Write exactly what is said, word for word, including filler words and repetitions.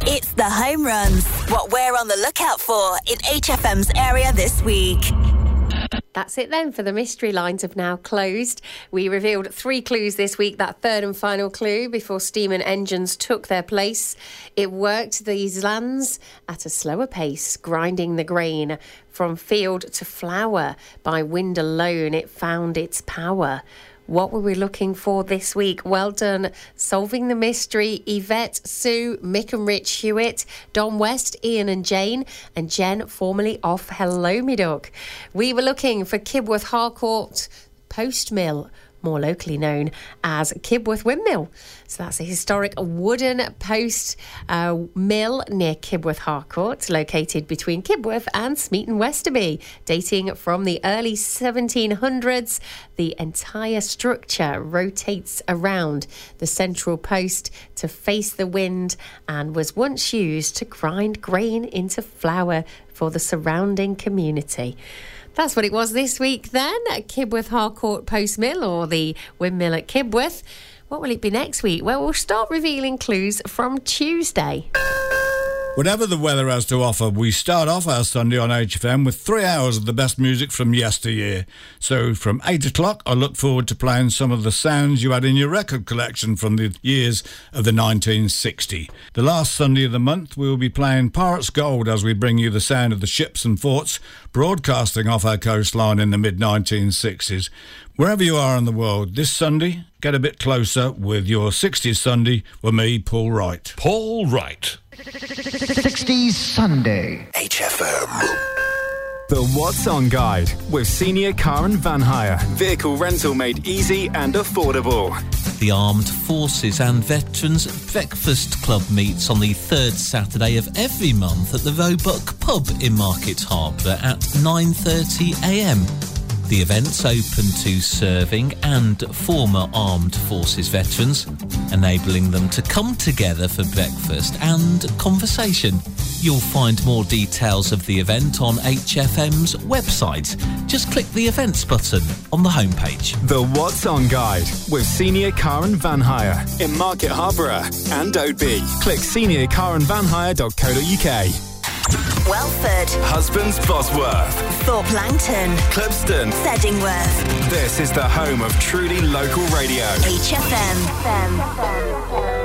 It's the home runs. What we're on the lookout for in H F M's area this week. That's it then, for the mystery lines have now closed. We revealed three clues this week, that third and final clue, before steam and engines took their place. It worked these lands at a slower pace, grinding the grain from field to flour. By wind alone, it found its power. What were we looking for this week? Well done solving the mystery, Yvette, Sue, Mick and Rich Hewitt, Don West, Ian and Jane, and Jen, formerly of Hello Me Duck. We were looking for Kibworth Harcourt Post Mill, more locally known as Kibworth Windmill. So that's a historic wooden post uh, mill near Kibworth Harcourt, located between Kibworth and Smeaton Westerby, dating from the early seventeen hundreds. The entire structure rotates around the central post to face the wind and was once used to grind grain into flour for the surrounding community. That's what it was this week then, at Kibworth Harcourt Post Mill, or the windmill at Kibworth. What will it be next week? Well, we'll start revealing clues from Tuesday. Whatever the weather has to offer, we start off our Sunday on H F M with three hours of the best music from yesteryear. So from eight o'clock, I look forward to playing some of the sounds you had in your record collection from the years of the nineteen sixty. The last Sunday of the month, we will be playing Pirates Gold as we bring you the sound of the ships and forts broadcasting off our coastline in the mid nineteen sixties. Wherever you are in the world, this Sunday, get a bit closer with your sixties Sunday with me, Paul Wright. Paul Wright. sixties Sunday. H F M. The What's On Guide with Senior Car and Van Hire. Vehicle rental made easy and affordable. The Armed Forces and Veterans Breakfast Club meets on the third Saturday of every month at the Roebuck Pub in Market Harbour at nine thirty a m. The event's open to serving and former Armed Forces veterans, enabling them to come together for breakfast and conversation. You'll find more details of the event on H F M's website. Just click the events button on the homepage. The What's On Guide with Senior Car and Van Hire in Market Harbour and Oadby. Click senior car and van hire dot co dot uk. Welford, Husbands Bosworth, Thorpe Langton, Clubston, Seddingworth. This is the home of truly local radio. H F M.